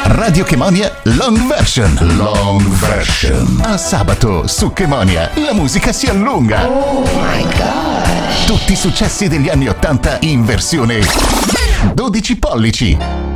Radio Chemonia Long Version. Long version. A sabato su Chemonia la musica si allunga. Oh my gosh. Tutti i successi degli anni 80 in versione 12 pollici.